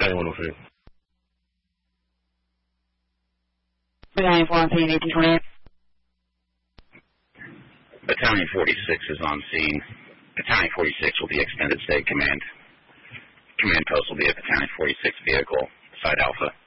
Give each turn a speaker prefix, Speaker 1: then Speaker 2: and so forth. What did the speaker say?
Speaker 1: Battalion 103.
Speaker 2: Battalion 4 1828.
Speaker 3: Battalion 46 is on scene. Battalion 46 will be extended state command. Command post will be a Battalion 46 vehicle, Site Alpha.